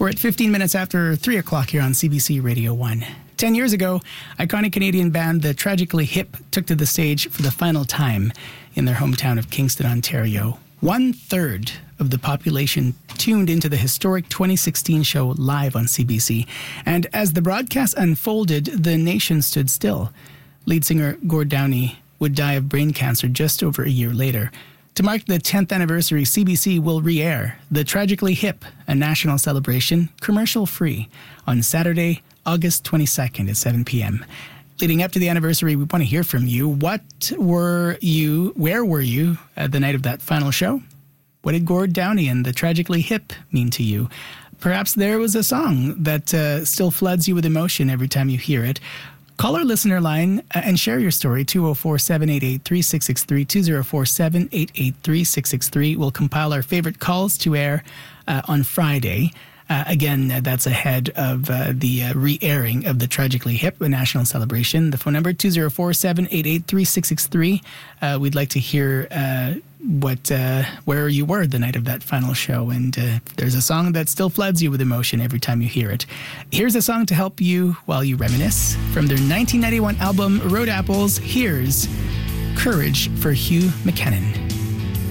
We're at 15 minutes after 3 o'clock here on CBC Radio 1. 10 years ago, iconic Canadian band The Tragically Hip took to the stage for the final time in their hometown of Kingston, Ontario. 1/3 of the population tuned into the historic 2016 show live on CBC. And as the broadcast unfolded, the nation stood still. Lead singer Gord Downie would die of brain cancer just over a year later. To mark the 10th anniversary, CBC will re-air The Tragically Hip, a national celebration, commercial-free, on Saturday, August 22nd at 7 p.m. Leading up to the anniversary, we want to hear from you. Where were you at the night of that final show? What did Gord Downie and The Tragically Hip mean to you? Perhaps there was a song that still floods you with emotion every time you hear it. Call our listener line and share your story, 204-788-3663, 204-788-3663. We'll compile our favorite calls to air on Friday. Again, that's ahead of the re-airing of The Tragically Hip, a national celebration. The phone number, 204-788-3663. We'd like to hear where you were the night of that final show. And there's a song that still floods you with emotion every time you hear it. Here's a song to help you while you reminisce. From their 1991 album, Road Apples, here's Courage for Hugh McKinnon.